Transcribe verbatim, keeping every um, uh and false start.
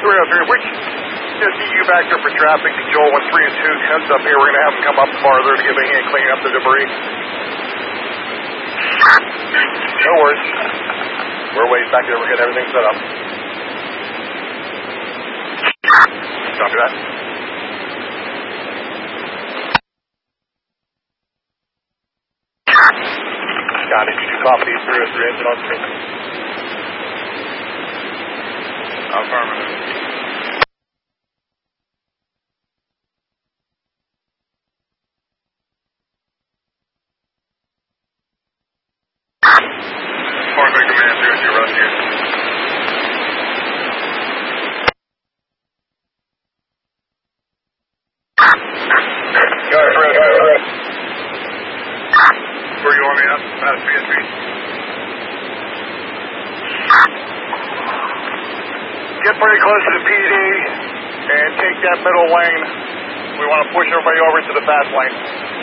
three oh three, which just get you back there for traffic control when three and two comes up here. We're going to have them come up farther to give a hand cleaning up the debris. No worries. We're waiting back there. We're getting everything set up. Copy that. Got it. Did you copy these three oh three engine on screen? Affirmative. Parkway Command zero zero rescue. Go ahead, Fred. Go ahead. Where you want me at? Past P S P. Get pretty close to the P D and take that middle lane. We want to push everybody over to the fast lane.